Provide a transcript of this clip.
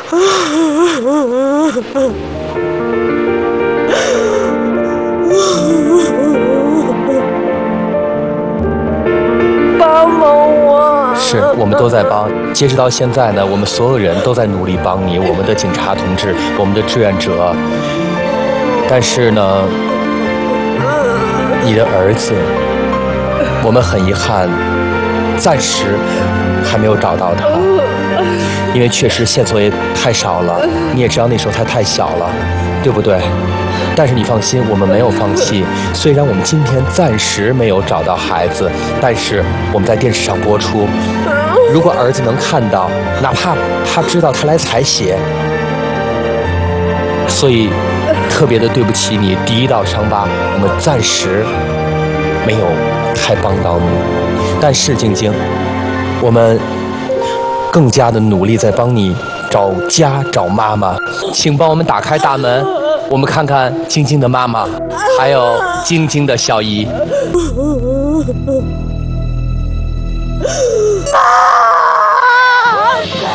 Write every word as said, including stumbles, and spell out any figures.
帮帮我！ 是我们都在帮。截止到现在呢，我们所有人都在努力帮你，我们的警察同志，我们的志愿者。但是呢，你的儿子，我们很遗憾，暂时还没有找到他，因为确实线索也太少了。你也知道那时候他太小了，对不对？但是你放心，我们没有放弃。虽然我们今天暂时没有找到孩子，但是我们在电视上播出。如果儿子能看到，哪怕他知道他来采血，所以特别的对不起你，第一道伤疤我们暂时没有太帮到你。但是晶晶，我们更加的努力在帮你找家找妈妈，请帮我们打开大门，我们看看晶晶的妈妈，还有晶晶的小姨。